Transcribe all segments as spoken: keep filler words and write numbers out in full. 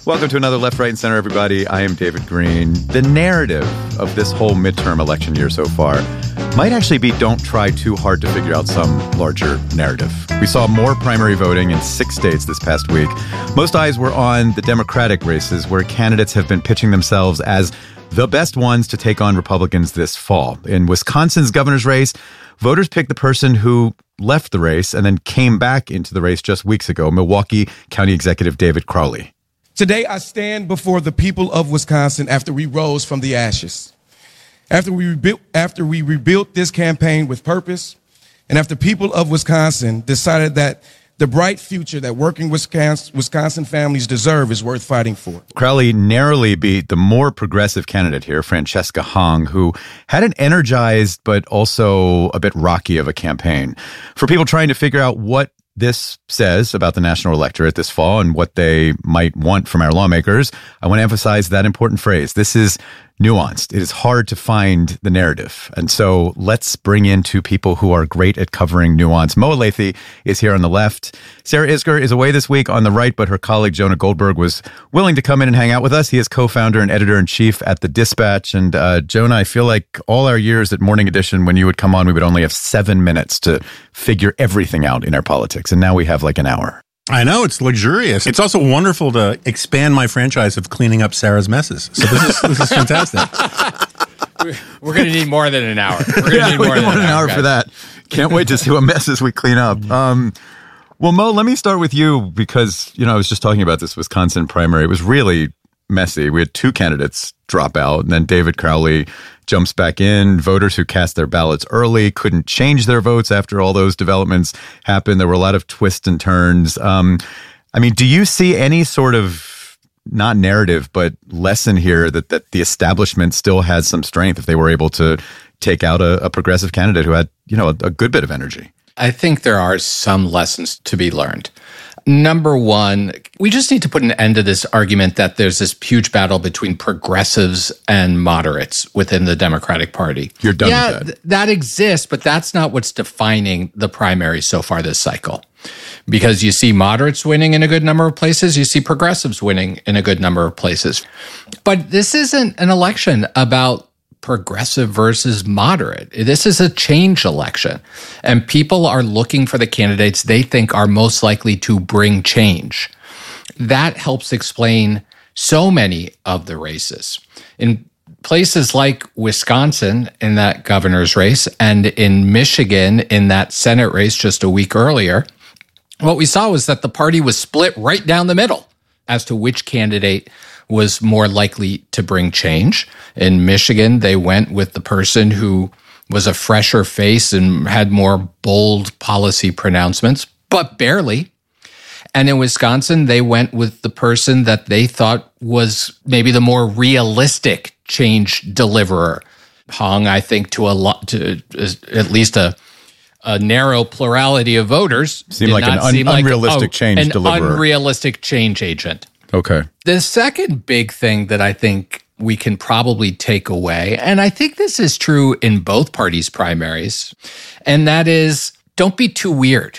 Welcome to another Left, Right, and Center, everybody. I am David Green. The narrative of this whole midterm election year so far might actually be don't try too hard to figure out some larger narrative. We saw more primary voting in six states this past week. Most eyes were on the Democratic races, where candidates have been pitching themselves as the best ones to take on Republicans this fall. In Wisconsin's governor's race, voters picked the person who left the race and then came back into the race just weeks ago, Milwaukee County Executive David Crowley. Today, I stand before the people of Wisconsin after we rose from the ashes, after we rebuilt, after we rebuilt this campaign with purpose, and after people of Wisconsin decided that the bright future that working Wisconsin, Wisconsin families deserve is worth fighting for. Crowley narrowly beat the more progressive candidate here, Francesca Hong, who had an energized but also a bit rocky of a campaign. For people trying to figure out what this says about the national electorate this fall and what they might want from our lawmakers, I want to emphasize that important phrase. This is nuanced. It is hard to find the narrative. And so let's bring in two people who are great at covering nuance. Mo Elleithee is here on the left. Sarah Isgur is away this week on the right, but her colleague Jonah Goldberg was willing to come in and hang out with us. He is co-founder and editor-in-chief at The Dispatch. And uh, Jonah, I feel like all our years at Morning Edition, when you would come on, we would only have seven minutes to figure everything out in our politics. And now we have like an hour. I know, it's luxurious. It's also wonderful to expand my franchise of cleaning up Sarah's messes. So this is this is fantastic. We're going to need more than an hour. We're going to yeah, need more than an, an hour, hour for that. Can't wait to see what messes we clean up. Um, well, Mo, let me start with you because, you know, I was just talking about this Wisconsin primary. It was really messy. We had two candidates drop out, and then David Crowley jumps back in. Voters who cast their ballots early couldn't change their votes after all those developments happened. There were a lot of twists and turns. Um, I mean, do you see any sort of, not narrative, but lesson here that, that the establishment still has some strength if they were able to take out a, a progressive candidate who had, you know, a, a good bit of energy? I think there are some lessons to be learned. Number one, we just need to put an end to this argument that there's this huge battle between progressives and moderates within the Democratic Party. You're done yeah, with that. Th- that exists, but that's not what's defining the primaries so far this cycle. Because you see moderates winning in a good number of places, you see progressives winning in a good number of places. But this isn't an election about progressive versus moderate. This is a change election. And people are looking for the candidates they think are most likely to bring change. That helps explain so many of the races. In places like Wisconsin in that governor's race and in Michigan in that Senate race just a week earlier, what we saw was that the party was split right down the middle as to which candidate was more likely to bring change. In Michigan, they went with the person who was a fresher face and had more bold policy pronouncements, but barely. And in Wisconsin, they went with the person that they thought was maybe the more realistic change deliverer. Hong, I think, to a lot, to at least a a narrow plurality of voters, seemed like an un- seem like, unrealistic oh, change an deliverer. unrealistic change agent. Okay. The second big thing that I think we can probably take away, and I think this is true in both parties' primaries, and that is don't be too weird.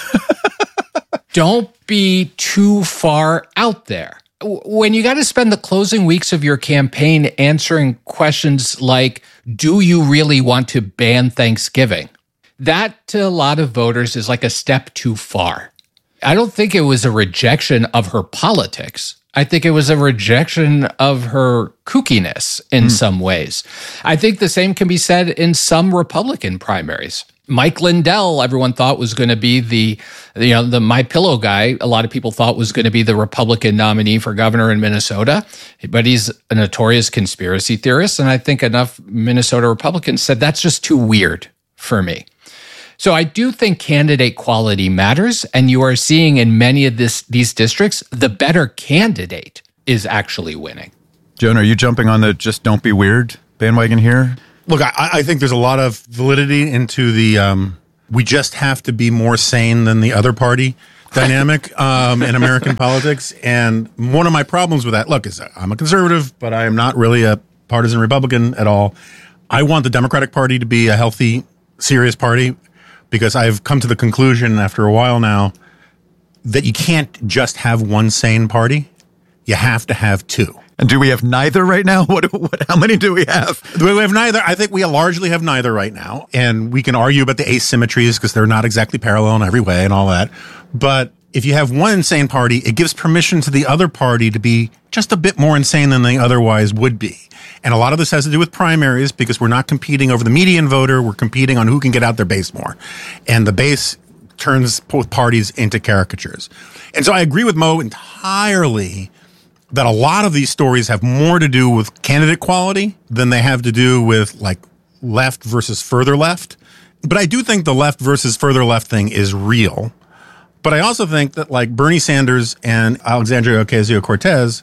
Don't be too far out there. When you got to spend the closing weeks of your campaign answering questions like, do you really want to ban Thanksgiving? That to a lot of voters is like a step too far. I don't think it was a rejection of her politics. I think it was a rejection of her kookiness in mm. some ways. I think the same can be said in some Republican primaries. Mike Lindell, everyone thought was going to be the, you know, the My Pillow guy. A lot of people thought was going to be the Republican nominee for governor in Minnesota, but he's a notorious conspiracy theorist. And I think enough Minnesota Republicans said that's just too weird for me. So I do think candidate quality matters, and you are seeing in many of this, these districts, the better candidate is actually winning. Jonah, are you jumping on the just don't be weird bandwagon here? Look, I, I think there's a lot of validity into the um, we just have to be more sane than the other party dynamic um, in American politics. And one of my problems with that, look, is I'm a conservative, but I am not really a partisan Republican at all. I want the Democratic Party to be a healthy, serious party, because I've come to the conclusion after a while now that you can't just have one sane party. You have to have two. And do we have neither right now? What, what? How many do we have? We have neither. I think we largely have neither right now. And we can argue about the asymmetries because they're not exactly parallel in every way and all that. But if you have one insane party, it gives permission to the other party to be just a bit more insane than they otherwise would be. And a lot of this has to do with primaries because we're not competing over the median voter. We're competing on who can get out their base more. And the base turns both parties into caricatures. And so I agree with Mo entirely that a lot of these stories have more to do with candidate quality than they have to do with like left versus further left. But I do think the left versus further left thing is real. But I also think that like Bernie Sanders and Alexandria Ocasio-Cortez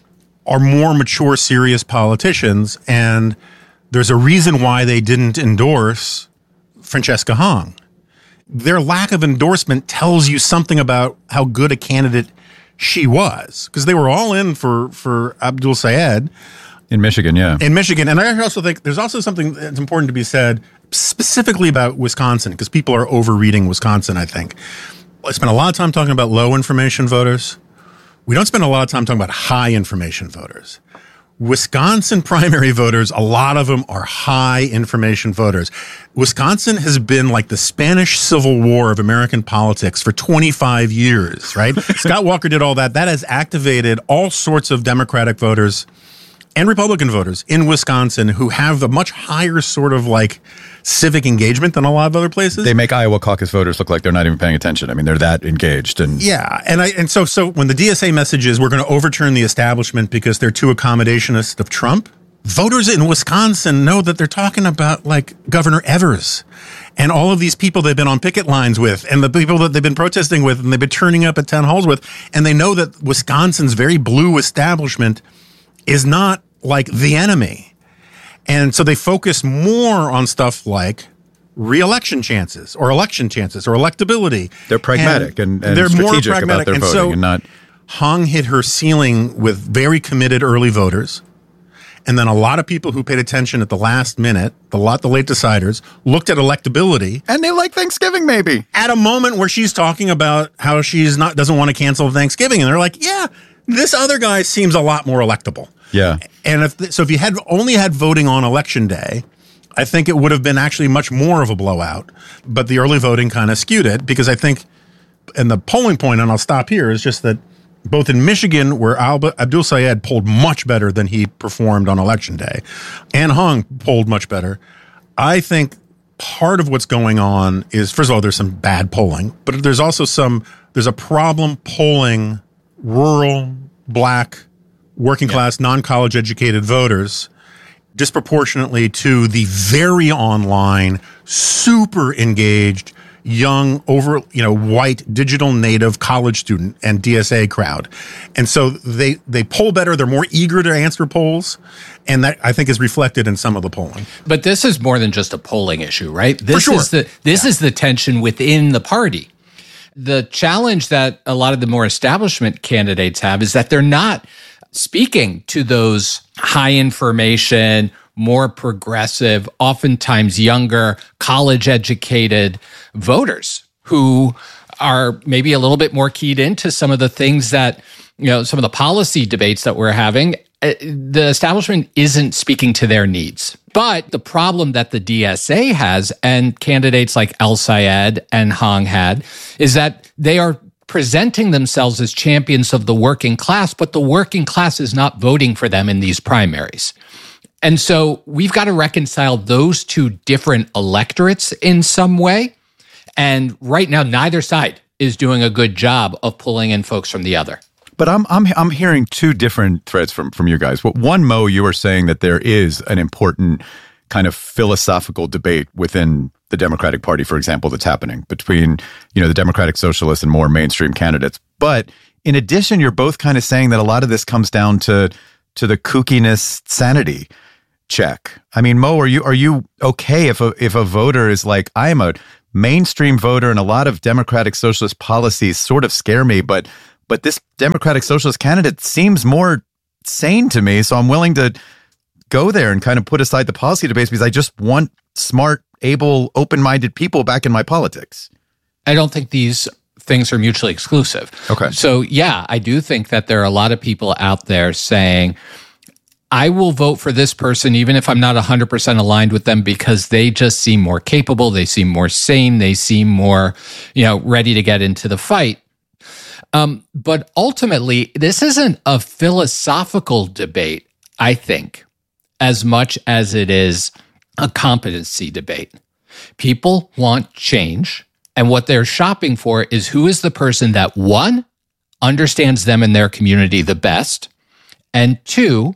are more mature, serious politicians. And there's a reason why they didn't endorse Francesca Hong. Their lack of endorsement tells you something about how good a candidate she was, because they were all in for, for Abdul Sayed. In Michigan, yeah. In Michigan. And I also think there's also something that's important to be said specifically about Wisconsin, because people are overreading Wisconsin, I think. I spent a lot of time talking about low information voters. We don't spend a lot of time talking about high information voters. Wisconsin primary voters, a lot of them are high information voters. Wisconsin has been like the Spanish Civil War of American politics for twenty-five years, right? Scott Walker did all that. That has activated all sorts of Democratic voters and Republican voters in Wisconsin who have a much higher sort of like civic engagement than a lot of other places. They make Iowa caucus voters look like they're not even paying attention. I mean, they're that engaged. And yeah, and I and so so when the D S A message is we're going to overturn the establishment because they're too accommodationist of Trump, voters in Wisconsin know that they're talking about like Governor Evers and all of these people they've been on picket lines with and the people that they've been protesting with and they've been turning up at town halls with, and they know that Wisconsin's very blue establishment is not like the enemy. And so they focus more on stuff like re-election chances or election chances or electability. They're pragmatic and, and, and they're strategic more pragmatic. about their and voting so and not. Hong hit her ceiling with very committed early voters. And then a lot of people who paid attention at the last minute, the lot, the late deciders, looked at electability. And they like Thanksgiving, maybe. At a moment where she's talking about how she's not doesn't want to cancel Thanksgiving. And they're like, yeah, this other guy seems a lot more electable. Yeah. And if so if you had only had voting on election day, I think it would have been actually much more of a blowout. But the early voting kind of skewed it because I think, and the polling point, and I'll stop here, is just that both in Michigan, where Alba, Abdul Sayed polled much better than he performed on election day, and Hong polled much better, I think part of what's going on is, first of all, there's some bad polling, but there's also some, there's a problem polling rural, black, working class, non-college educated voters disproportionately to the very online, super engaged, young, over, you know, white, digital native college student and D S A crowd. And so they, they poll better. They're more eager to answer polls. And that, I think, is reflected in some of the polling. But this is more than just a polling issue, right? This For sure. is the this Yeah. is the tension within the party. The challenge that a lot of the more establishment candidates have is that they're not speaking to those high information, more progressive, oftentimes younger, college-educated voters who are maybe a little bit more keyed into some of the things that, you know, some of the policy debates that we're having. The establishment isn't speaking to their needs. But the problem that the D S A has, and candidates like El Sayed and Hong had, is that they are presenting themselves as champions of the working class, but the working class is not voting for them in these primaries. And so we've got to reconcile those two different electorates in some way. And right now, neither side is doing a good job of pulling in folks from the other. But I'm I'm I'm hearing two different threads from from you guys. Well, one, Mo, you were saying that there is an important kind of philosophical debate within the Democratic Party, for example, that's happening between, you know, the Democratic Socialists and more mainstream candidates. But in addition, you're both kind of saying that a lot of this comes down to to the kookiness sanity check. I mean, Mo, are you are you okay if a if a voter is like, I am a mainstream voter and a lot of Democratic Socialist policies sort of scare me, but but this Democratic Socialist candidate seems more sane to me, so I'm willing to go there and kind of put aside the policy debates because I just want smart, able, open-minded people back in my politics. I don't think these things are mutually exclusive. Okay. So, yeah, I do think that there are a lot of people out there saying, I will vote for this person even if I'm not one hundred percent aligned with them because they just seem more capable, they seem more sane, they seem more, you know, ready to get into the fight. Um, but ultimately, this isn't a philosophical debate, I think, as much as it is a competency debate. People want change, and what they're shopping for is who is the person that, one, understands them and their community the best, and two,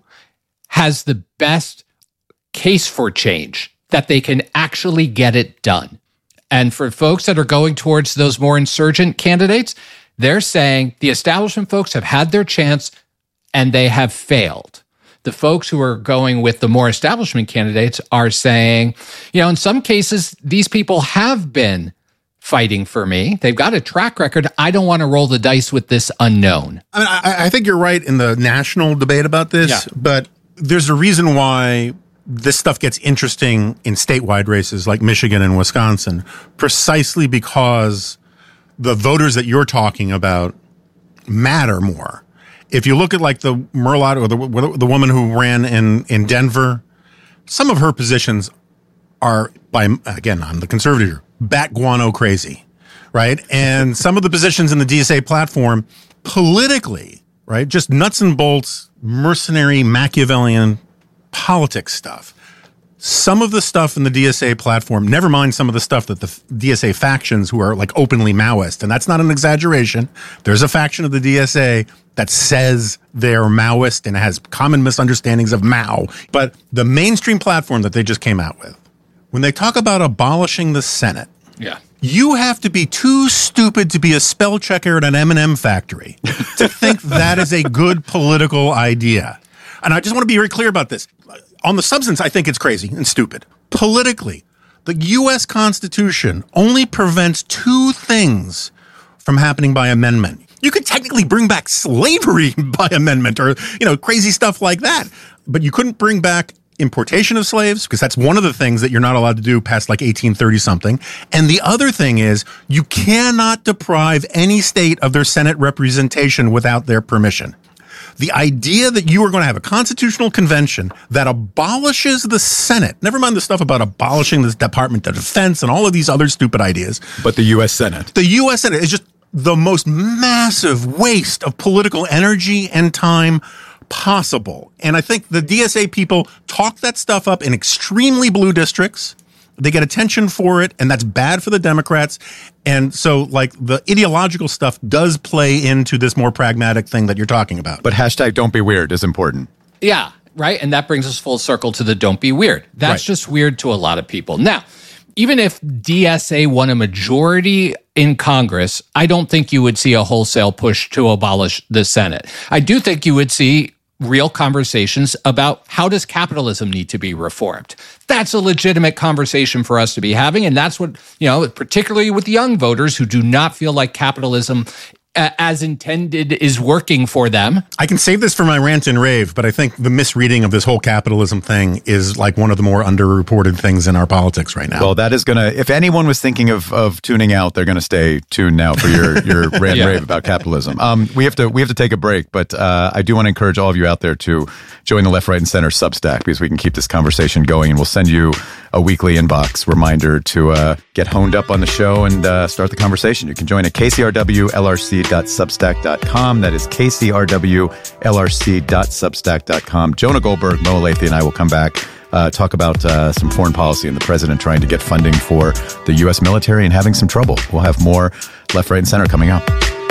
has the best case for change, that they can actually get it done. And for folks that are going towards those more insurgent candidates, they're saying the establishment folks have had their chance and they have failed. The folks who are going with the more establishment candidates are saying, you know, in some cases, these people have been fighting for me. They've got a track record. I don't want to roll the dice with this unknown. I mean, I, I think you're right in the national debate about this, Yeah. but there's a reason why this stuff gets interesting in statewide races like Michigan and Wisconsin, precisely because the voters that you're talking about matter more. If you look at like the Murlott or the, the woman who ran in, in Denver, some of her positions are, by again, I'm the conservative, bat guano crazy, right? And some of the positions in the D S A platform, politically, right, just nuts and bolts, mercenary, Machiavellian politics stuff. Some of the stuff in the D S A platform, never mind some of the stuff that the D S A factions who are like openly Maoist, and that's not an exaggeration. There's a faction of the D S A that says they're Maoist and has common misunderstandings of Mao. But the mainstream platform that they just came out with, when they talk about abolishing the Senate, Yeah. you have to be too stupid to be a spell checker at an M and M factory to think that is a good political idea. And I just want to be very clear about this. On the substance, I think it's crazy and stupid. Politically, the U S Constitution only prevents two things from happening by amendment. You could technically bring back slavery by amendment or, you know, crazy stuff like that. But you couldn't bring back importation of slaves, because that's one of the things that you're not allowed to do past like eighteen thirty something. And the other thing is you cannot deprive any state of their Senate representation without their permission. The idea that you are going to have a constitutional convention that abolishes the Senate, never mind the stuff about abolishing the Department of Defense and all of these other stupid ideas. But the U S Senate. The U S Senate is just the most massive waste of political energy and time possible. And I think the D S A people talk that stuff up in extremely blue districts. They get attention for it, and that's bad for the Democrats. And so, like, the ideological stuff does play into this more pragmatic thing that you're talking about. But hashtag don't be weird is important. Yeah, right. And that brings us full circle to the don't be weird. That's Right. just weird to a lot of people. Now, even if D S A won a majority in Congress, I don't think you would see a wholesale push to abolish the Senate. I do think you would see real conversations about how does capitalism need to be reformed. That's a legitimate conversation for us to be having. And that's what, you know, particularly with young voters who do not feel like capitalism uh, as intended is working for them. I can save this for my rant and rave, but I think the misreading of this whole capitalism thing is like one of the more underreported things in our politics right now. Well, that is going to, if anyone was thinking of of tuning out, they're going to stay tuned now for your, your rant Yeah. and rave about capitalism. Um, we have to we have to take a break, but uh, I do want to encourage all of you out there to join the Left, Right, and Center Substack, because we can keep this conversation going, and we'll send you a weekly inbox reminder to uh, get honed up on the show and uh, start the conversation. You can join at k c r w l r c dot substack dot com. That is k c r w l r c dot substack dot com. Jonah Goldberg, Mo Alethi, and I will come back, uh, talk about uh, some foreign policy and the president trying to get funding for the U S military and having some trouble. We'll have more Left, Right, and Center coming up.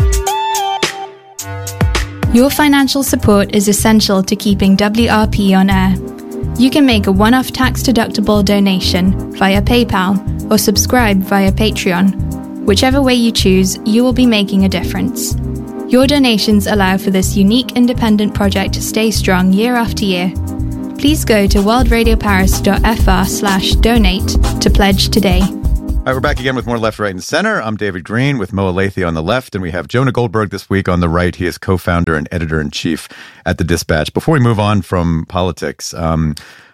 Your financial support is essential to keeping W R P on air. You can make a one-off tax-deductible donation via PayPal or subscribe via Patreon. Whichever way you choose, you will be making a difference. Your donations allow for this unique independent project to stay strong year after year. Please go to worldradioparis.fr slash donate to pledge today. All right, we're back again with more Left, Right, and Center. I'm David Green with Mo Alethi on the left, and we have Jonah Goldberg this week on the right. He is co-founder and editor-in-chief at The Dispatch. Before we move on from politics, um,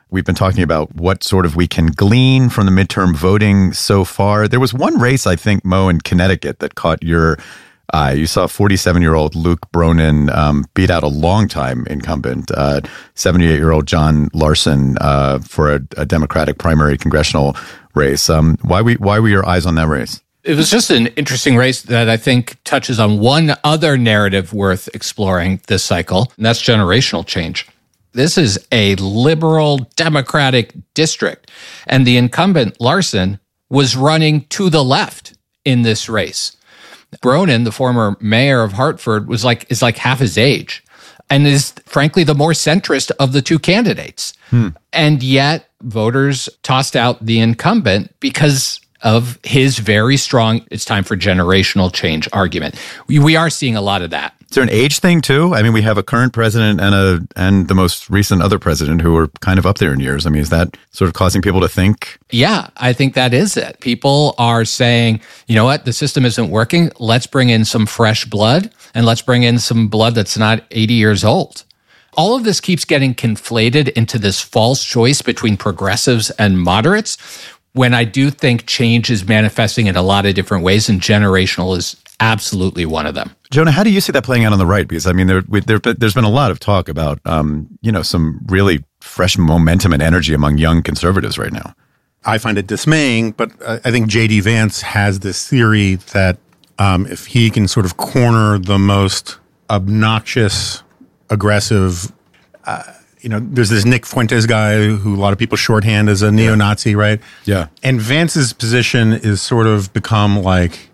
We've been talking about what sort of we can glean from the midterm voting so far. There was one race, I think, Mo, in Connecticut that caught your eye. You saw forty-seven-year-old Luke Bronin um, beat out a longtime incumbent, uh, seventy-eight-year-old John Larson, uh, for a, a Democratic primary congressional race. Um, why, we, why were your eyes on that race? It was just an interesting race that I think touches on one other narrative worth exploring this cycle, and that's generational change. This is a liberal Democratic district, and the incumbent, Larson, was running to the left in this race. Bronin, the former mayor of Hartford, was like is like half his age and is, frankly, the more centrist of the two candidates. Hmm. And yet, voters tossed out the incumbent because of his very strong, it's time for generational change argument. We, we are seeing a lot of that. Is there an age thing too? I mean, we have a current president and a and the most recent other president who are kind of up there in years. I mean, is that sort of causing people to think? Yeah, I think that is it. People are saying, you know what, the system isn't working. Let's bring in some fresh blood, and let's bring in some blood that's not eighty years old. All of this keeps getting conflated into this false choice between progressives and moderates, when I do think change is manifesting in a lot of different ways, and generational is absolutely one of them. Jonah, how do you see that playing out on the right? Because, I mean, there, there, there's been a lot of talk about, um, you know, some really fresh momentum and energy among young conservatives right now. I find it dismaying, but I think J D Vance has this theory that um, if he can sort of corner the most obnoxious, aggressive, uh, you know, there's this Nick Fuentes guy who a lot of people shorthand as a neo-Nazi, right? Yeah. And Vance's position is sort of become like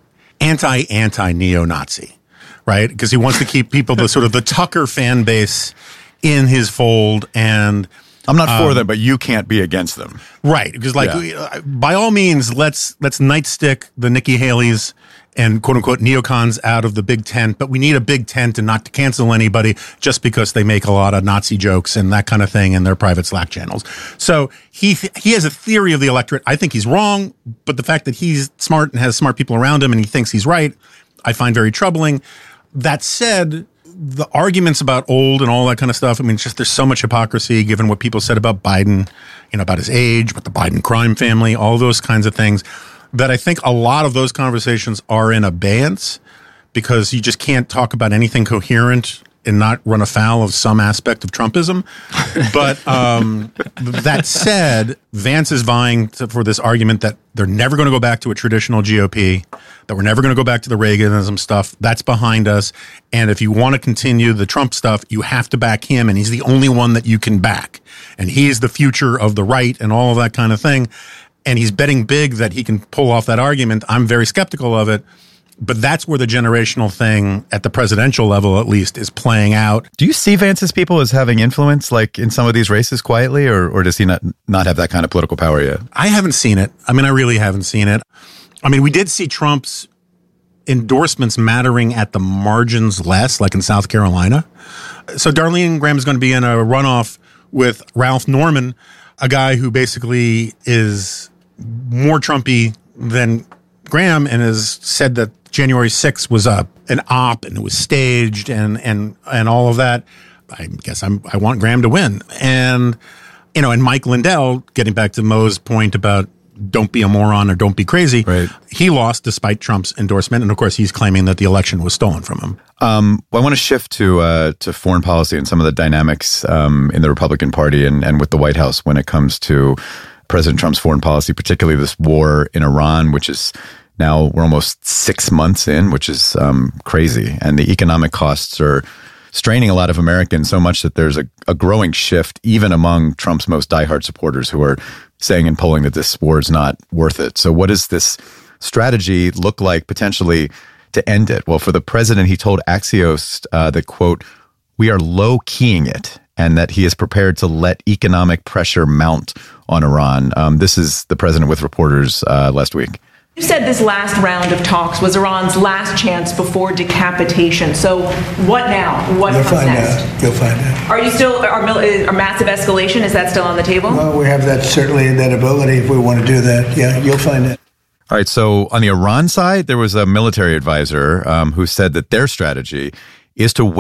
anti-anti-neo-Nazi, right? Because he wants to keep people, the sort of the Tucker fan base in his fold. And I'm not for um, them, but you can't be against them. Right. Because like, Yeah. by all means, let's let's nightstick the Nikki Haley's and quote unquote neocons out of the big tent, but we need a big tent and not to cancel anybody just because they make a lot of Nazi jokes and that kind of thing in their private Slack channels. So he he has a theory of the electorate. I think he's wrong, but the fact that he's smart and has smart people around him and he thinks he's right, I find very troubling. That said, the arguments about old and all that kind of stuff, I mean, it's just there's so much hypocrisy given what people said about Biden, you know, about his age, with the Biden crime family, all those kinds of things, that I think a lot of those conversations are in abeyance because you just can't talk about anything coherent and not run afoul of some aspect of Trumpism. But um, that said, Vance is vying to, for this argument that they're never going to go back to a traditional G O P, that we're never going to go back to the Reaganism stuff. That's behind us. And if you want to continue the Trump stuff, you have to back him. And he's the only one that you can back. And he's the future of the right and all of that kind of thing. And he's betting big that he can pull off that argument. I'm very skeptical of it. But that's where the generational thing, at the presidential level at least, is playing out. Do you see Vance's people as having influence, like in some of these races quietly, or, or does he not, not have that kind of political power yet? I haven't seen it. I mean, I really haven't seen it. I mean, we did see Trump's endorsements mattering at the margins less, like in South Carolina. So Darlene Graham is going to be in a runoff with Ralph Norman, a guy who basically is more Trumpy than Graham and has said that January sixth was a an op and it was staged and and and all of that. I guess I'm I want Graham to win. And you know, and Mike Lindell, getting back to Mo's point about don't be a moron or don't be crazy, right. He lost despite Trump's endorsement, and of course he's claiming that the election was stolen from him. Um, well, I want to shift to uh, to foreign policy and some of the dynamics um, in the Republican Party and, and with the White House when it comes to President Trump's foreign policy, particularly this war in Iran, which is now we're almost six months in, which is um, crazy. And the economic costs are straining a lot of Americans so much that there's a, a growing shift, even among Trump's most diehard supporters who are saying in polling that this war is not worth it. So what does this strategy look like potentially to end it? Well, for the president, he told Axios uh, that, quote, we are low-keying it, and that he is prepared to let economic pressure mount on Iran. Um, this is the president with reporters uh, last week. You said this last round of talks was Iran's last chance before decapitation. So what now? What You'll comes find next? out. You'll find out. Are you still, are, are massive escalation, is that still on the table? Well, we have that, certainly that ability if we want to do that. Yeah, you'll find it. All right, so on the Iran side, there was a military advisor um, who said that their strategy is to wait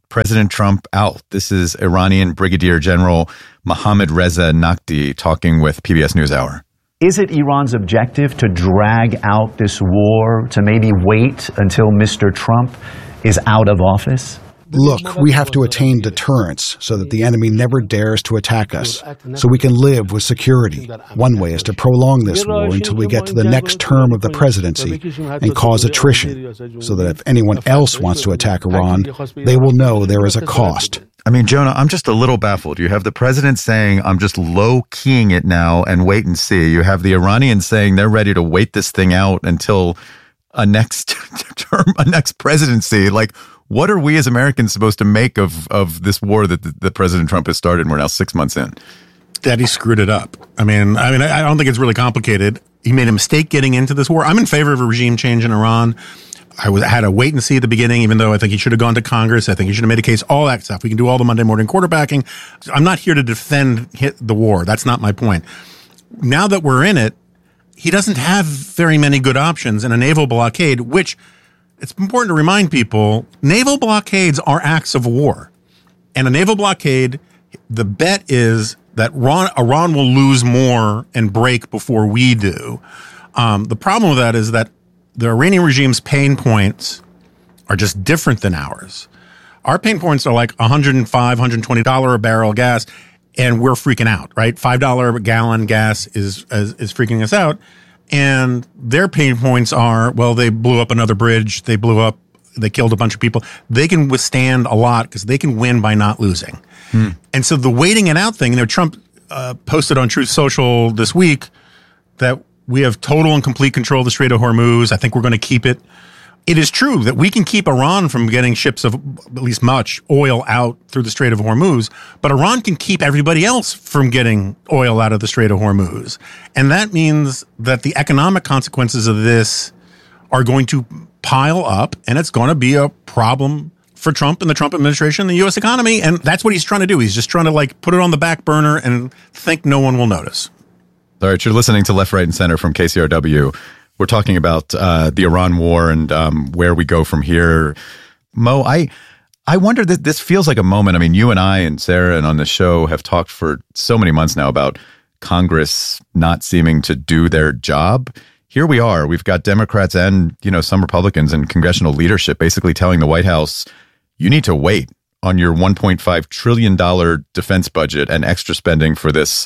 President Trump out. This is Iranian Brigadier General Mohammad Reza Naqvi talking with P B S NewsHour. Is it Iran's objective to drag out this war, to maybe wait until Mister Trump is out of office? Look, we have to attain deterrence so that the enemy never dares to attack us, so we can live with security. One way is to prolong this war until we get to the next term of the presidency and cause attrition, so that if anyone else wants to attack Iran, they will know there is a cost. I mean, Jonah, I'm just a little baffled. You have the president saying, I'm just low-keying it now and wait and see. You have the Iranians saying they're ready to wait this thing out until a next term, a next presidency. Like, what are we as Americans supposed to make of, of this war that the, the President Trump has started? And we're now six months in. That he screwed it up. I mean, I mean, I don't think it's really complicated. He made a mistake getting into this war. I'm in favor of a regime change in Iran. I was had a wait and see at the beginning, even though I think he should have gone to Congress. I think he should have made a case, all that stuff. We can do all the Monday morning quarterbacking. I'm not here to defend the war. That's not my point. Now that we're in it, he doesn't have very many good options in a naval blockade, which it's important to remind people, naval blockades are acts of war. And a naval blockade, the bet is that Iran, Iran will lose more and break before we do. Um, the problem with that is that the Iranian regime's pain points are just different than ours. Our pain points are like one hundred five dollars, one hundred twenty dollars a barrel gas, and we're freaking out, right? five dollars a gallon gas is, is is freaking us out. And their pain points are, well, they blew up another bridge, they blew up, they killed a bunch of people. They can withstand a lot because they can win by not losing. Hmm. And so the waiting it out thing, you know, Trump uh, posted on Truth Social this week that we have total and complete control of the Strait of Hormuz. I think we're going to keep it. It is true that we can keep Iran from getting ships of at least much oil out through the Strait of Hormuz, but Iran can keep everybody else from getting oil out of the Strait of Hormuz. And that means that the economic consequences of this are going to pile up, and it's going to be a problem for Trump and the Trump administration and the U S economy. And that's what he's trying to do. He's just trying to like put it on the back burner and think no one will notice. All right, you're listening to Left, Right, and Center from K C R W. We're talking about uh, the Iran war and um, where we go from here. Mo, I I wonder that this feels like a moment. I mean, you and I and Sarah and on the show have talked for so many months now about Congress not seeming to do their job. Here we are. We've got Democrats and, you know, some Republicans and congressional leadership basically telling the White House, you need to wait on your one point five trillion dollars defense budget and extra spending for this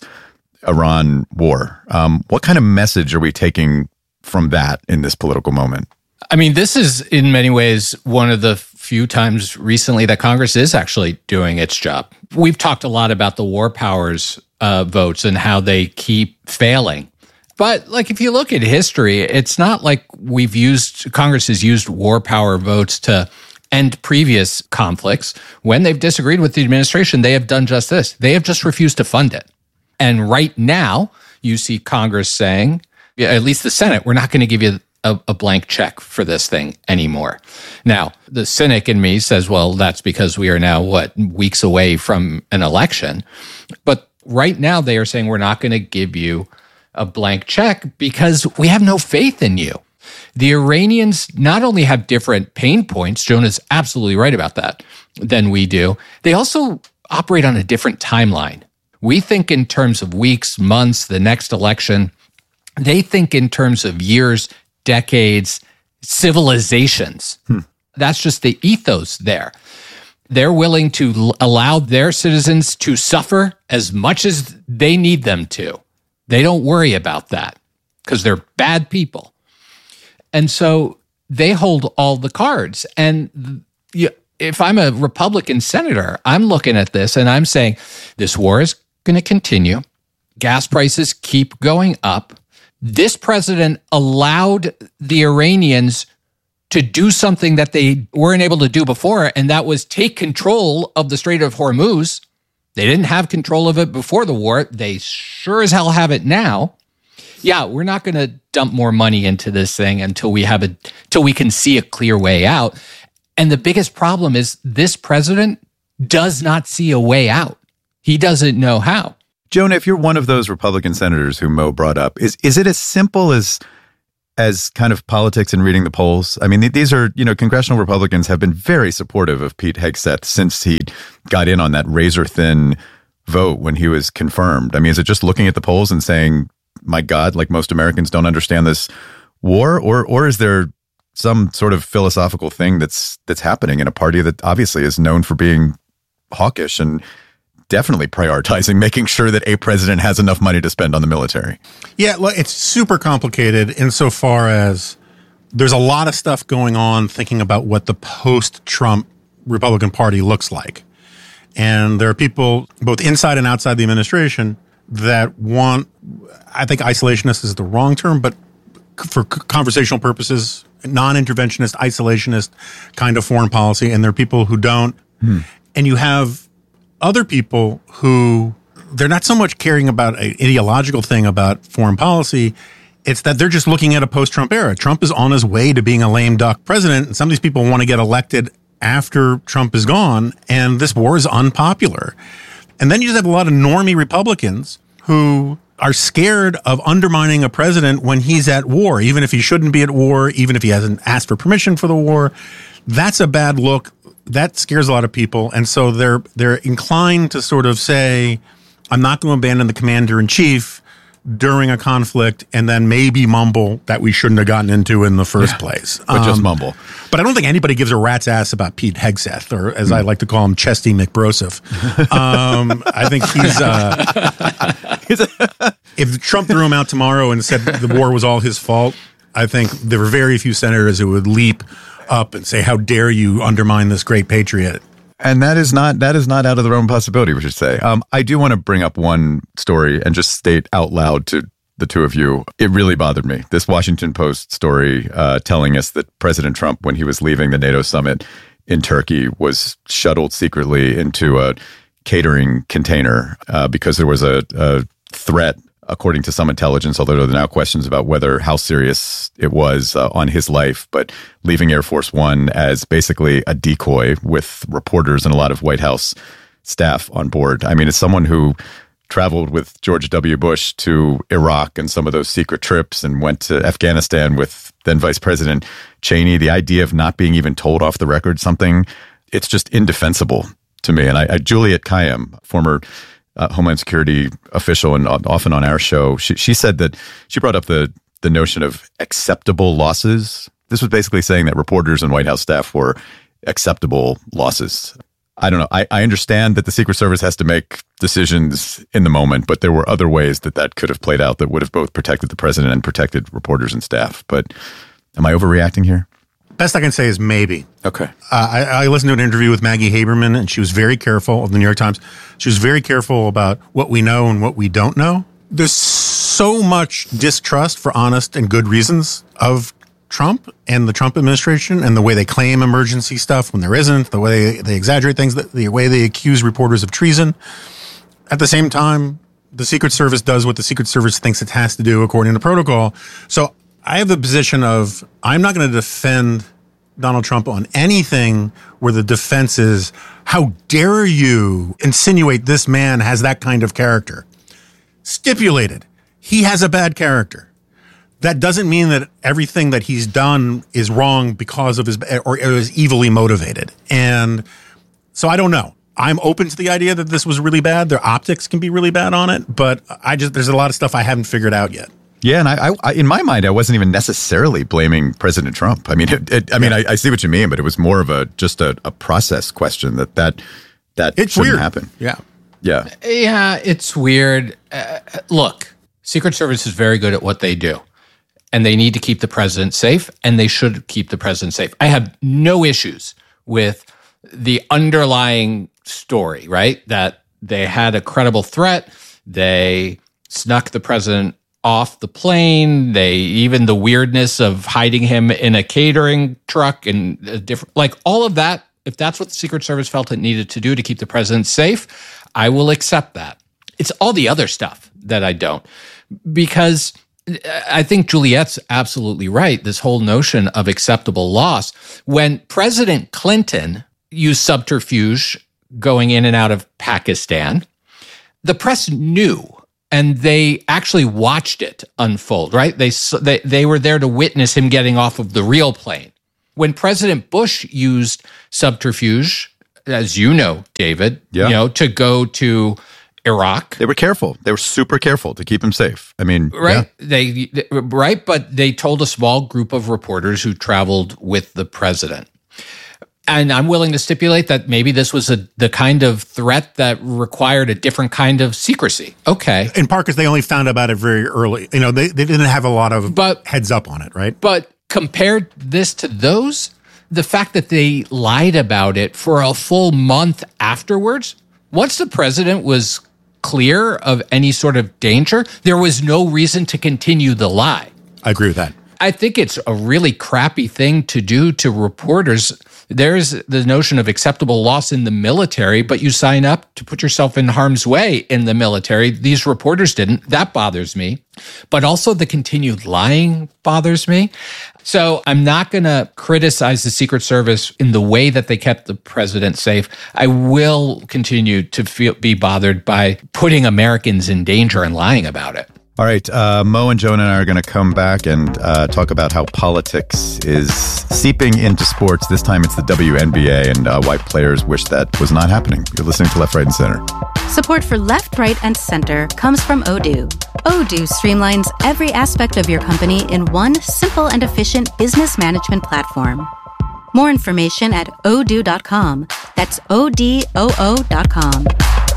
Iran war. Um, what kind of message are we taking from that in this political moment? I mean, this is in many ways one of the few times recently that Congress is actually doing its job. We've talked a lot about the war powers uh, votes and how they keep failing. But like, if you look at history, it's not like we've used, Congress has used war power votes to end previous conflicts. When they've disagreed with the administration, they have done just this. They have just refused to fund it. And right now, you see Congress saying, yeah, at least the Senate, we're not going to give you a, a blank check for this thing anymore. Now, the cynic in me says, well, that's because we are now, what, weeks away from an election. But right now, they are saying we're not going to give you a blank check because we have no faith in you. The Iranians not only have different pain points, Jonah's absolutely right about that, than we do, they also operate on a different timeline. We think in terms of weeks, months, the next election. They think in terms of years, decades, civilizations. Hmm. That's just the ethos there. They're willing to l- allow their citizens to suffer as much as they need them to. They don't worry about that because they're bad people. And so they hold all the cards. And you, if I'm a Republican senator, I'm looking at this and I'm saying, this war is going to continue. Gas prices keep going up. This president allowed the Iranians to do something that they weren't able to do before, and that was take control of the Strait of Hormuz. They didn't have control of it before the war. They sure as hell have it now. Yeah, we're not going to dump more money into this thing until we have a, till we can see a clear way out. And the biggest problem is this president does not see a way out. He doesn't know how. Jonah, if you're one of those Republican senators who Mo brought up, is is it as simple as as kind of politics and reading the polls? I mean, these are, you know, congressional Republicans have been very supportive of Pete Hegseth since he got in on that razor-thin vote when he was confirmed. I mean, is it just looking at the polls and saying, my God, like most Americans don't understand this war? Or or is there some sort of philosophical thing that's that's happening in a party that obviously is known for being hawkish and definitely prioritizing making sure that a president has enough money to spend on the military? Yeah, look, it's super complicated insofar as there's a lot of stuff going on thinking about what the post-Trump Republican Party looks like. And there are people both inside and outside the administration that want, I think isolationist is the wrong term, but for conversational purposes, non-interventionist, isolationist kind of foreign policy. And there are people who don't. Hmm. And you have other people who, they're not so much caring about an ideological thing about foreign policy. It's that they're just looking at a post-Trump era. Trump is on his way to being a lame duck president, and some of these people want to get elected after Trump is gone, and this war is unpopular. And then you just have a lot of normie Republicans who are scared of undermining a president when he's at war, even if he shouldn't be at war, even if he hasn't asked for permission for the war. That's a bad look. That scares a lot of people. And so they're they're inclined to sort of say, I'm not going to abandon the commander-in-chief during a conflict and then maybe mumble that we shouldn't have gotten into in the first yeah, place. But um, just mumble. But I don't think anybody gives a rat's ass about Pete Hegseth, or as mm. I like to call him, Chesty McBroseph. um, I think he's... Uh, if Trump threw him out tomorrow and said the war was all his fault, I think there were very few senators who would leap up and say, how dare you undermine this great patriot. And that is not that is not out of the realm of possibility, we should say. Um, I do want to bring up one story and just state out loud to the two of you, it really bothered me. This Washington Post story uh, telling us that President Trump, when he was leaving the NATO summit in Turkey, was shuttled secretly into a catering container uh, because there was a, a threat, according to some intelligence, although there are now questions about whether how serious it was uh, on his life, but leaving Air Force One as basically a decoy with reporters and a lot of White House staff on board. I mean, as someone who traveled with George W. Bush to Iraq and some of those secret trips and went to Afghanistan with then Vice President Cheney, the idea of not being even told off the record something, it's just indefensible to me. And I, I Juliette Kayyem, former Uh, Homeland Security official and often on our show, she, she said that she brought up the the notion of acceptable losses. This was basically saying that reporters and White House staff were acceptable losses. I don't know. I, I understand that the Secret Service has to make decisions in the moment, but there were other ways that that could have played out that would have both protected the president and protected reporters and staff. But am I overreacting here? Best I can say is maybe. Okay. Uh, I, I listened to an interview with Maggie Haberman, and she was very careful, of the New York Times. She was very careful about what we know and what we don't know. There's so much distrust, for honest and good reasons, of Trump and the Trump administration and the way they claim emergency stuff when there isn't, the way they, they exaggerate things, the, the way they accuse reporters of treason. At the same time, the Secret Service does what the Secret Service thinks it has to do according to protocol. So I have the position of, I'm not going to defend Donald Trump on anything where the defense is, how dare you insinuate this man has that kind of character? Stipulated, he has a bad character. That doesn't mean that everything that he's done is wrong because of his, or is evilly motivated. And so I don't know. I'm open to the idea that this was really bad. Their optics can be really bad on it, but I just, there's a lot of stuff I haven't figured out yet. Yeah, and I, I, in my mind, I wasn't even necessarily blaming President Trump. I mean, it, it, I mean, I, I see what you mean, but it was more of a just a, a process question that that that it's shouldn't weird. happen. Yeah, yeah, yeah. It's weird. Uh, look, Secret Service is very good at what they do, and they need to keep the president safe, and they should keep the president safe. I have no issues with the underlying story, right? That they had a credible threat. They snuck the president off the plane. They, even the weirdness of hiding him in a catering truck and a different, like all of that, if that's what the Secret Service felt it needed to do to keep the president safe, I will accept that. It's all the other stuff that I don't, because I think Juliette's absolutely right. This whole notion of acceptable loss, when President Clinton used subterfuge going in and out of Pakistan, the press knew. and they actually watched it unfold, right? They, they, they were there to witness him getting off of the real plane. When President Bush used subterfuge, as you know, David, yeah. you know, to go to Iraq. They were careful. They were super careful to keep him safe. I mean, right. Yeah. They, they right, but they told a small group of reporters who traveled with the president. And I'm willing to stipulate that maybe this was a, the kind of threat that required a different kind of secrecy. Okay. In part because they only found about it very early. You know, they, they didn't have a lot of but, heads up on it, right? But compared this to those, the fact that they lied about it for a full month afterwards, once the president was clear of any sort of danger, there was no reason to continue the lie. I agree with that. I think it's a really crappy thing to do to reporters. There's the notion of acceptable loss in the military, but you sign up to put yourself in harm's way in the military. These reporters didn't. That bothers me. But also the continued lying bothers me. So I'm not going to criticize the Secret Service in the way that they kept the president safe. I will continue to feel, be bothered by putting Americans in danger and lying about it. All right, uh, Mo and Jonah and I are going to come back and uh, talk about how politics is seeping into sports. This time it's the W N B A and uh, why players wish that was not happening. You're listening to Left, Right, and Center. Support for Left, Right, and Center comes from Odoo. Odoo streamlines every aspect of your company in one simple and efficient business management platform. More information at odoo dot com. That's O D O O dot com.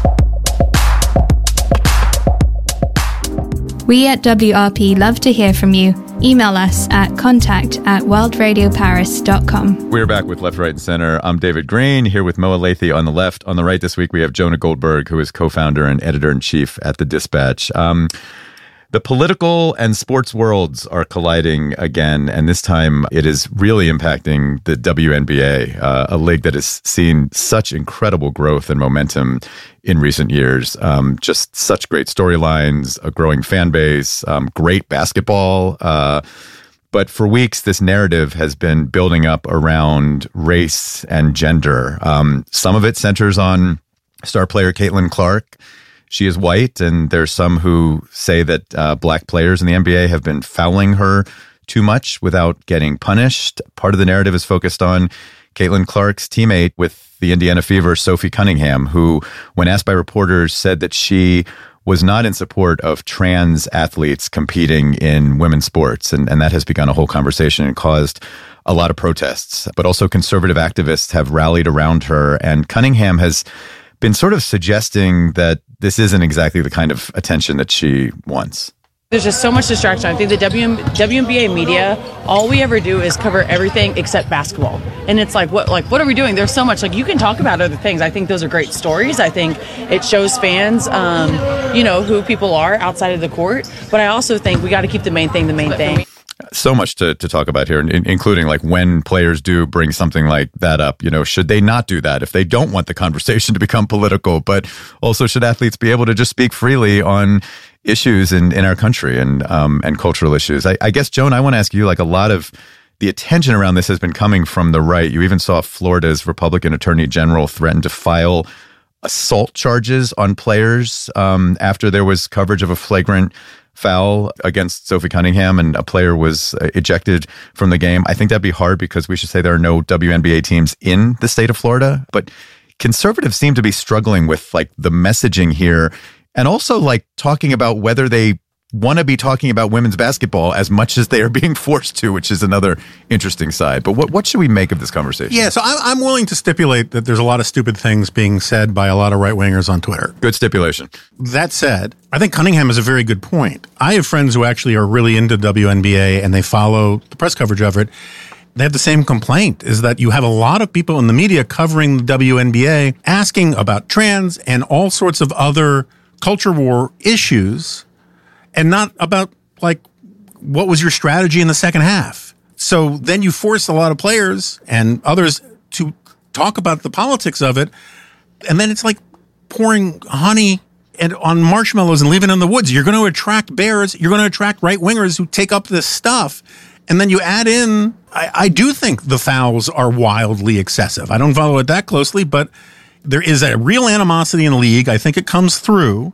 We at W R P love to hear from you. Email us at contact at world radio paris dot com. We're back with Left, Right, and Center. I'm David Green, here with Mo Alethi on the left. On the right this week, we have Jonah Goldberg, who is co-founder and editor-in-chief at The Dispatch. Um, the political and sports worlds are colliding again, and this time it is really impacting the W N B A, uh, a league that has seen such incredible growth and momentum in recent years. Um, just such great storylines, a growing fan base, um, great basketball. Uh, but for weeks, this narrative has been building up around race and gender. Um, some of it centers on star player Caitlin Clark. She is white, and there's some who say that uh, black players in the N B A have been fouling her too much without getting punished. Part of the narrative is focused on Caitlin Clark's teammate with the Indiana Fever, Sophie Cunningham, who, when asked by reporters, said that she was not in support of trans athletes competing in women's sports. And, and that has begun a whole conversation and caused a lot of protests. But also conservative activists have rallied around her, and Cunningham has been sort of suggesting that this isn't exactly the kind of attention that she wants. There's just so much distraction. I think the W N B A media, all we ever do is cover everything except basketball. And it's like, what like what are we doing? There's so much. Like, you can talk about other things. I think those are great stories. I think it shows fans, um, you know, who people are outside of the court. But I also think we got to keep the main thing the main thing. So much to, to talk about here, including like when players do bring something like that up, you know, should they not do that if they don't want the conversation to become political? But also, should athletes be able to just speak freely on issues in, in our country and um, and cultural issues? I, I guess, Joan, I want to ask you, like, a lot of the attention around this has been coming from the right. You even saw Florida's Republican Attorney General threaten to file assault charges on players um, after there was coverage of a flagrant foul against Sophie Cunningham and a player was ejected from the game. I think that'd be hard because we should say there are no W N B A teams in the state of Florida, but conservatives seem to be struggling with like the messaging here and also like talking about whether they want to be talking about women's basketball as much as they are being forced to, which is another interesting side. But what, what should we make of this conversation? Yeah, so I'm, I'm willing to stipulate that there's a lot of stupid things being said by a lot of right-wingers on Twitter. Good stipulation. That said, I think Cunningham has a very good point. I have friends who actually are really into W N B A and they follow the press coverage of it. They have the same complaint, is that you have a lot of people in the media covering the W N B A asking about trans and all sorts of other culture war issues, and not about, like, what was your strategy in the second half. So then you force a lot of players and others to talk about the politics of it, and then it's like pouring honey and on marshmallows and leaving it in the woods. You're going to attract bears. You're going to attract right-wingers who take up this stuff. And then you add in, I, I do think the fouls are wildly excessive. I don't follow it that closely, but there is a real animosity in the league. I think it comes through.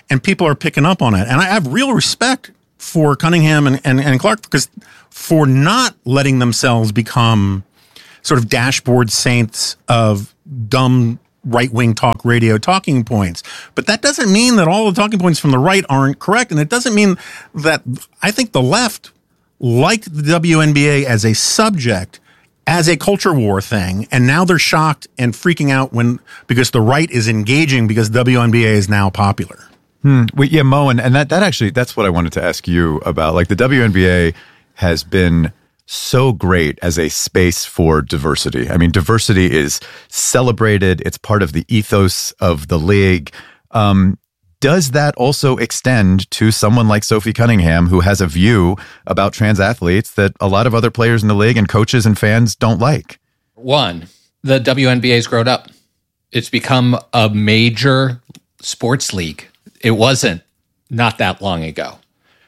and people are picking up on it. And I have real respect for Cunningham and, and, and Clark because for not letting themselves become sort of dashboard saints of dumb right-wing talk radio talking points. But that doesn't mean that all the talking points from the right aren't correct. And it doesn't mean that I think the left liked the W N B A as a subject, as a culture war thing, and now they're shocked and freaking out when because the right is engaging because W N B A is now popular. Hmm. Well, yeah, Mo, and, and that, that actually, that's what I wanted to ask you about. Like, the W N B A has been so great as a space for diversity. I mean, diversity is celebrated. It's part of the ethos of the league. Um, does that also extend to someone like Sophie Cunningham, who has a view about trans athletes that a lot of other players in the league and coaches and fans don't like? One, the W N B A's grown up. It's become a major sports league. It wasn't not that long ago.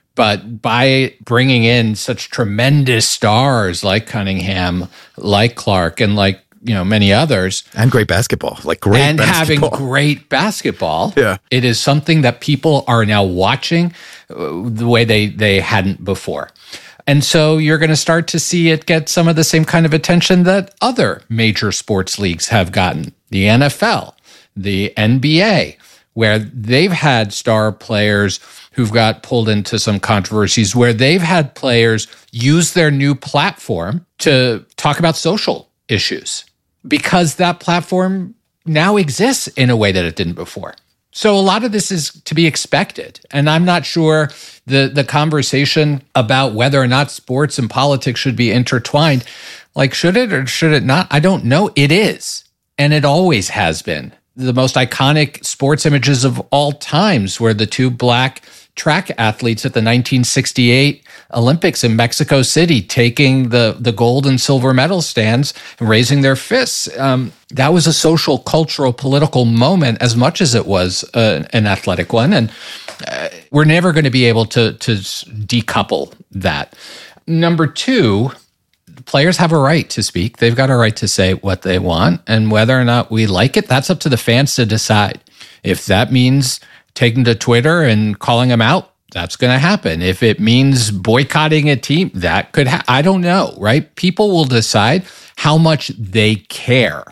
But by bringing in such tremendous stars like Cunningham, like Clark, and like, you know, many others. And great basketball, like great and basketball. having great basketball. Yeah. It is something that people are now watching the way they, they hadn't before. And so you're going to start to see it get some of the same kind of attention that other major sports leagues have gotten. The N F L, the N B A, where they've had star players who've got pulled into some controversies, where they've had players use their new platform to talk about social issues because that platform now exists in a way that it didn't before. So a lot of this is to be expected. And I'm not sure the, the conversation about whether or not sports and politics should be intertwined, like should it or should it not? I don't know. It is. And it always has been. The most iconic sports images of all times were the two black track athletes at the nineteen sixty-eight Olympics in Mexico City, taking the, the gold and silver medal stands and raising their fists. Um, that was a social, cultural, political moment as much as it was uh, an athletic one. And uh, we're never going to be able to, to decouple that. Number two, players have a right to speak. They've got a right to say what they want. And whether or not we like it, that's up to the fans to decide. If that means taking to Twitter and calling them out, that's going to happen. If it means boycotting a team, that could ha- I don't know, right? People will decide how much they care.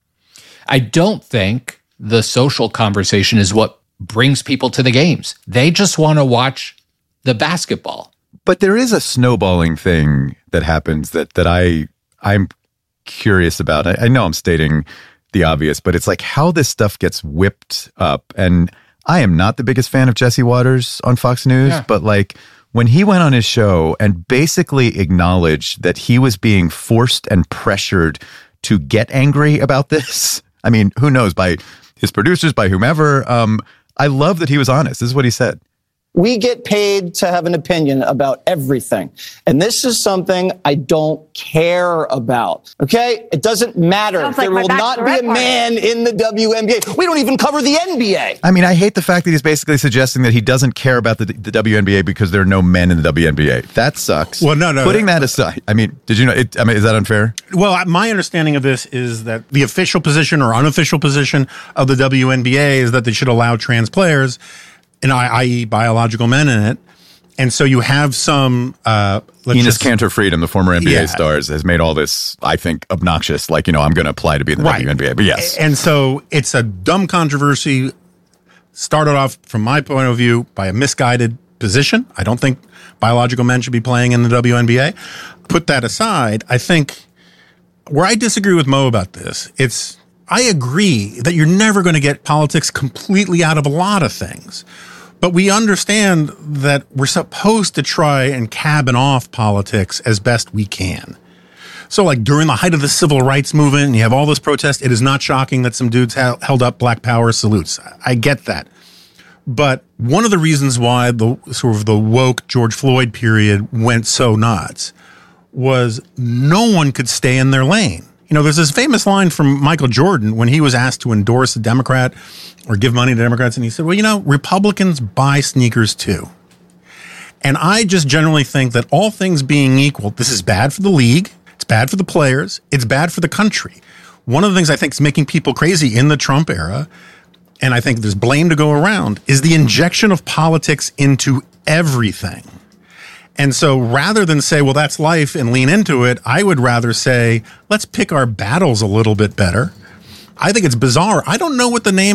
I don't think the social conversation is what brings people to the games. They just want to watch the basketball. But there is a snowballing thing that happens that that I I'm curious about. I, I know I'm stating the obvious, but it's like how this stuff gets whipped up. And I am not the biggest fan of Jesse Waters on Fox News, yeah. but like when he went on his show and basically acknowledged that he was being forced and pressured to get angry about this. I mean, who knows, by his producers, by whomever. Um, I love that he was honest. This is what he said. We get paid to have an opinion about everything. And this is something I don't care about. Okay? It doesn't matter. Sounds there like will not be a party. man in the W N B A. We don't even cover the N B A. I mean, I hate the fact that he's basically suggesting that he doesn't care about the, the W N B A because there are no men in the W N B A. That sucks. Well, no, no. Putting that aside, I mean, did you know, it, I mean, is that unfair? Well, my understanding of this is that the official position or unofficial position of the W N B A is that they should allow trans players, and that is biological men in it. And so you have some... Uh, let's Enes just, Kanter Freedom, the former N B A yeah. stars, has made all this, I think, obnoxious. Like, you know, I'm going to apply to be in the right. W N B A. But yes. And so it's a dumb controversy, started off, from my point of view, by a misguided position. I don't think biological men should be playing in the W N B A. Put that aside, I think where I disagree with Mo about this, it's... I agree that you're never going to get politics completely out of a lot of things. But we understand that we're supposed to try and cabin off politics as best we can. So like during the height of the civil rights movement, and you have all this protest, it is not shocking that some dudes ha- held up Black Power salutes. I get that. But one of the reasons why the sort of the woke George Floyd period went so nuts was no one could stay in their lane. You know, there's this famous line from Michael Jordan when he was asked to endorse a Democrat or give money to Democrats, and he said, well, you know, Republicans buy sneakers too. And I just generally think that all things being equal, this is bad for the league, it's bad for the players, it's bad for the country. One of the things I think is making people crazy in the Trump era and I think there's blame to go around, is the injection of politics into everything. And so rather than say, well, that's life and lean into it, I would rather say, let's pick our battles a little bit better. I think it's bizarre. I don't know what the name